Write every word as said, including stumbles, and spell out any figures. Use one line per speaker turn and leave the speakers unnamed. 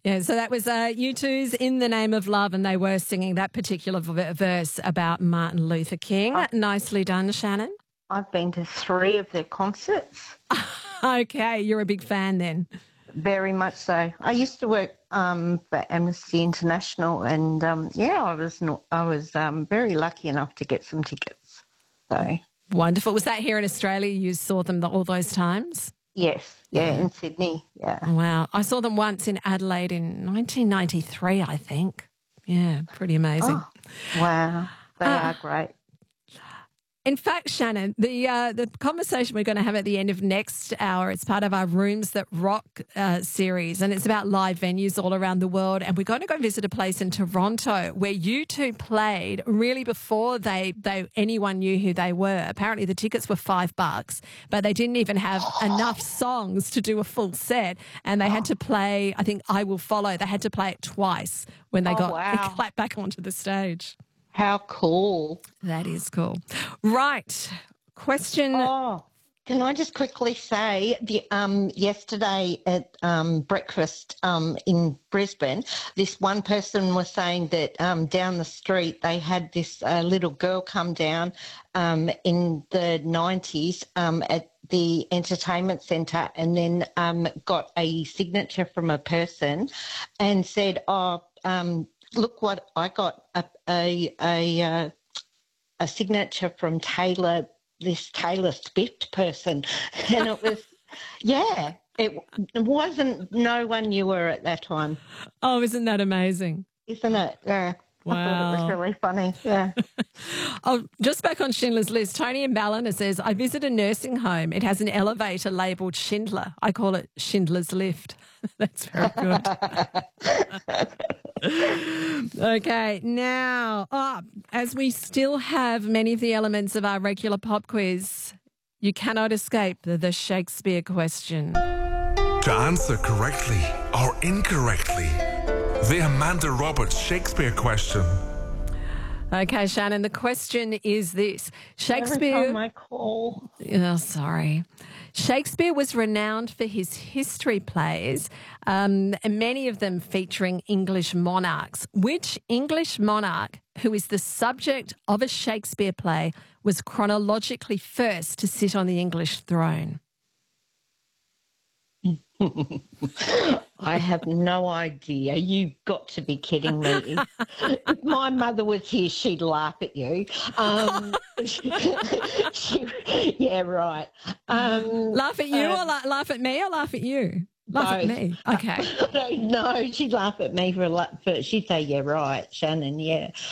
Yeah, so that was uh, U two's In the Name of Love, and they were singing that particular v- verse about Martin Luther King.
I,
Nicely done, Shannon.
I've been to three of their concerts.
Okay, you're a big fan then.
Very much so. I used to work um, for Amnesty International, and um, yeah, I was not, I was um, very lucky enough to get some tickets. So
wonderful. Was that here in Australia? You saw them all those times?
Yes, yeah, in Sydney, yeah.
Wow. I saw them once in Adelaide in nineteen ninety-three, I think. Yeah, pretty amazing.
Oh, wow. They uh, are great.
In fact, Shannon, the uh, the conversation we're going to have at the end of next hour, it's part of our Rooms That Rock uh, series, and it's about live venues all around the world. And we're going to go visit a place in Toronto where U two played really before they, they anyone knew who they were. Apparently the tickets were five bucks, but they didn't even have enough songs to do a full set. And they had to play, I think, I Will Follow. They had to play it twice when they
oh,
got
wow.
clapped back onto the stage.
How cool.
That is cool. Right. Question.
Oh, can I just quickly say, the um, yesterday at um, breakfast um, in Brisbane, this one person was saying that um, down the street they had this uh, little girl come down um, in the nineties um, at the entertainment centre, and then um, got a signature from a person and said, oh, um, look what I got, a a a, uh, a signature from Taylor, this Taylor Swift person. And it was, yeah, it, it wasn't, no one knew her at that time.
Oh, isn't that amazing?
Isn't it? Yeah.
Wow.
I thought it was really funny, yeah.
Oh, just back on Schindler's List, Tony in Ballina says, I visit a nursing home. It has an elevator labelled Schindler. I call it Schindler's Lift. That's very good. Okay, now, oh, as we still have many of the elements of our regular pop quiz, you cannot escape the, the Shakespeare question.
To answer correctly or incorrectly, the Amanda Roberts Shakespeare question.
Okay, Shannon, the question is this. Shakespeare...
Every time I call.
Oh, sorry. Shakespeare was renowned for his history plays, um, and many of them featuring English monarchs. Which English monarch, who is the subject of a Shakespeare play, was chronologically first to sit on the English throne?
I have no idea. You've got to be kidding me. If my mother was here, she'd laugh at you. Um, she, yeah, right. Um,
laugh at you
um,
or la- laugh at me or laugh at you? Laugh at me. Okay.
No, she'd laugh at me for, for she'd say, yeah, right, Shannon, yeah.